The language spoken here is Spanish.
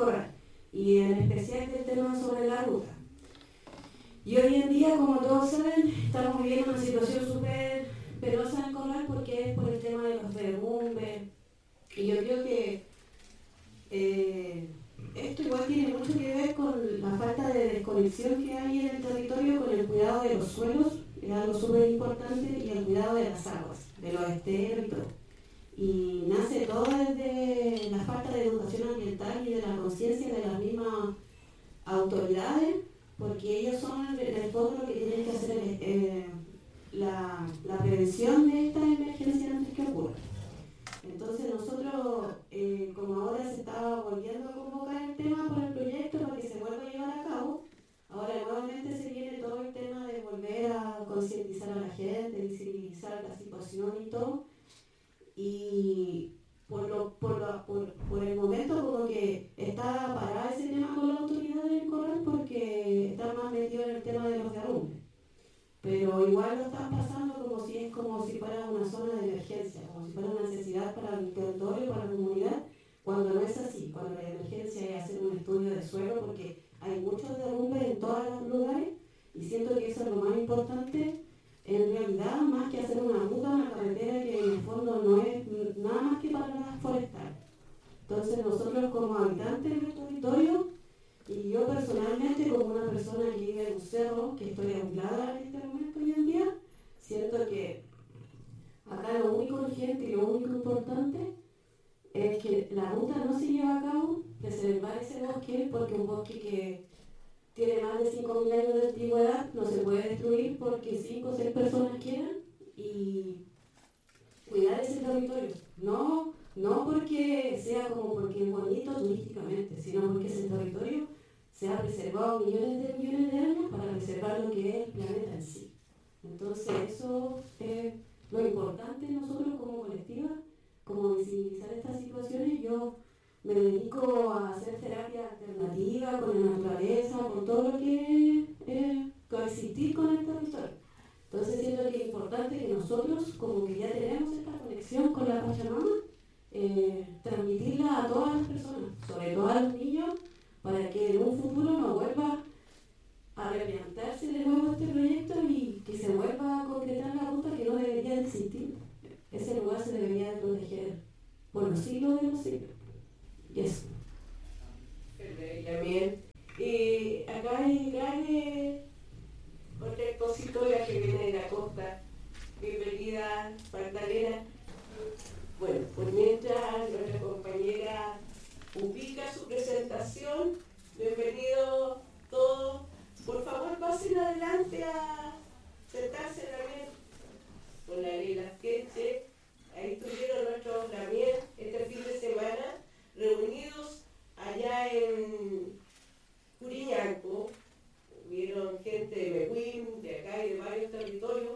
Corral, y en especial del tema sobre la ruta. Y hoy en día, como todos saben, estamos viviendo una situación súper penosa en Corral porque es por el tema de los derrumbes. Y yo creo que esto igual tiene mucho que ver con la falta de desconexión que hay en el territorio con el cuidado de los suelos, es algo súper importante, y el cuidado de las aguas, de los esteros y todo. Y nace todo desde la falta de educación ambiental y de la conciencia de las mismas autoridades, porque ellos son en el fondo lo que tienen que hacer la prevención de esta emergencia antes que ocurra. Entonces nosotros, como ahora se estaba volviendo a convocar el tema por el proyecto para que se vuelva a llevar a cabo, ahora nuevamente se viene todo el tema de volver a concientizar a la gente, visibilizar la situación y todo. Y por el momento como que está parada ese tema con la autoridad del Corral porque están más metidos en el tema de los derrumbes. Pero igual lo están pasando como si fuera una zona de emergencia, como si fuera una necesidad para el territorio, para la comunidad, cuando no es así, cuando la emergencia es hacer un estudio de suelo, porque hay muchos derrumbes en todos los lugares, y siento que eso es lo más importante, en realidad, más que hacer una ruta, una carretera que en el fondo no es nada más que para las forestal. Entonces nosotros como habitantes del territorio, y yo personalmente como una persona que vive en un cerro, que estoy aislada en este momento hoy en día, siento que acá lo único urgente y lo único importante es que la ruta no se lleva a cabo, preservar ese bosque, porque un bosque que tiene más de 5.000 años de antigüedad no se puede destruir porque 5 o 6 personas quieran, y cuidar ese territorio. No porque sea como porque es bonito turísticamente, sino porque ese territorio se ha preservado millones de años para preservar lo que es el planeta en sí. Entonces eso es lo importante nosotros como colectiva, como visibilizar estas situaciones. Yo me dedico a hacer terapia alternativa con la naturaleza, con todo lo que es coexistir con el territorio. Entonces siento que es importante que nosotros, como que ya tenemos esta conexión con la Pachamama, transmitirla a todas las personas, sobre todo a los niños, para que en un futuro no vuelva a replantearse de nuevo este proyecto y que se vuelva a concretar la ruta que no debería de existir. Ese lugar se debería de proteger por los siglos de los siglos. Y eso. También. Y acá hay grandes otra expositora que viene de la costa. Bienvenida, Magdalena. Bueno, por mientras nuestra compañera ubica su presentación, bienvenidos todos. Por favor, pasen adelante a sentarse también con la Lila Queche.